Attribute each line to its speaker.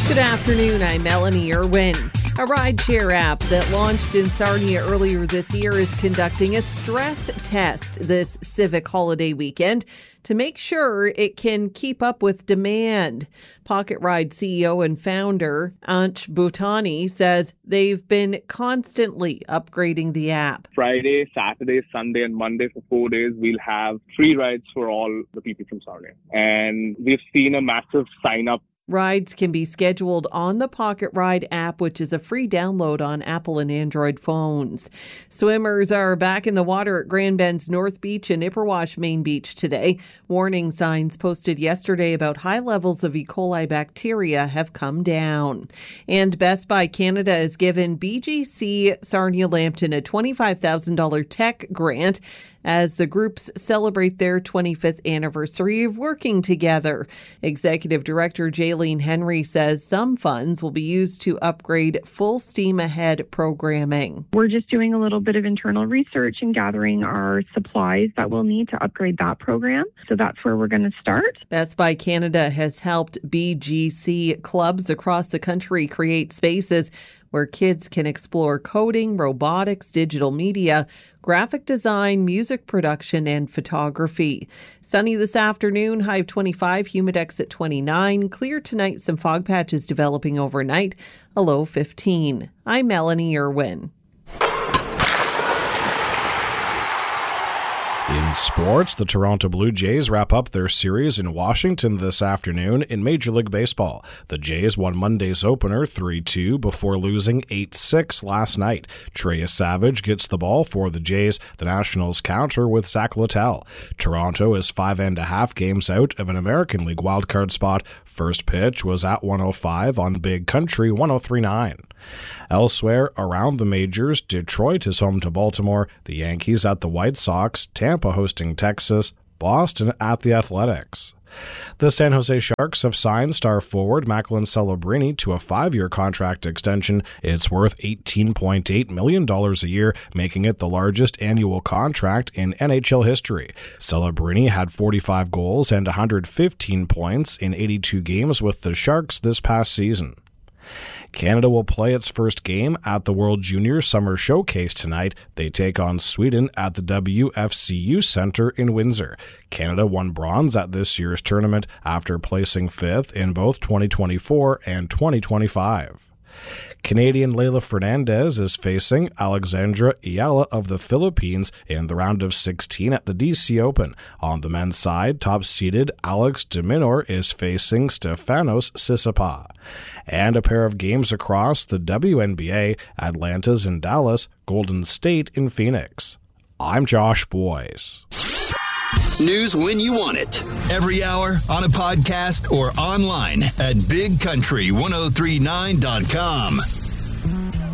Speaker 1: Good afternoon, I'm Melanie Irwin. A rideshare app that launched in Sarnia earlier this year is conducting a stress test this civic holiday weekend to make sure it can keep up with demand. Pocket Ride CEO and founder Ansh Bhutani says they've been constantly upgrading the app.
Speaker 2: Friday, Saturday, Sunday, and Monday for 4 days, we'll have free rides for all the people from Sarnia. And we've seen a massive sign-up.
Speaker 1: Rides can be scheduled on the Pocket Ride app, which is a free download on Apple and Android phones. Swimmers are back in the water at Grand Bend's North Beach and Ipperwash Main Beach today. Warning signs posted yesterday about high levels of E. coli bacteria have come down. And Best Buy Canada has given BGC Sarnia Lambton a $25,000 tech grant as the groups celebrate their 25th anniversary of working together. Executive Director Jaylene Henry says some funds will be used to upgrade Full Steam Ahead programming.
Speaker 3: We're just doing a little bit of internal research and gathering our supplies that we'll need to upgrade that program. So that's where we're going to start.
Speaker 1: Best Buy Canada has helped BGC clubs across the country create spaces where kids can explore coding, robotics, digital media, graphic design, music production, and photography. Sunny this afternoon, high of 25, humidex at 29. Clear tonight, some fog patches developing overnight, a low 15. I'm Melanie Irwin.
Speaker 4: In sports, the Toronto Blue Jays wrap up their series in Washington this afternoon in Major League Baseball. The Jays won Monday's opener 3-2 before losing 8-6 last night. Trey Savage gets the ball for the Jays. The Nationals counter with Zach Littell. Toronto is 5.5 games out of an American League wildcard spot. First pitch was at 1:05 on Big Country 103.9. Elsewhere around the majors, Detroit is home to Baltimore, the Yankees at the White Sox, Tampa hosting Texas, Boston at the Athletics. The San Jose Sharks have signed star forward Macklin Celebrini to a 5-year contract extension. It's worth $18.8 million a year, making it the largest annual contract in NHL history. Celebrini had 45 goals and 115 points in 82 games with the Sharks this past season. Canada will play its first game at the World Junior Summer Showcase tonight. They take on Sweden at the WFCU Centre in Windsor. Canada won bronze at this year's tournament after placing 5th in both 2024 and 2025. Canadian Leylah Fernandez is facing Alexandra Ayala of the Philippines in the round of 16 at the DC Open. On the men's side, top-seeded Alex de Minaur is facing Stefanos Tsitsipas. And a pair of games across the WNBA, Atlanta's in Dallas, Golden State in Phoenix. I'm Josh Boyes.
Speaker 5: News when you want it. Every hour, on a podcast, or online at bigcountry1039.com.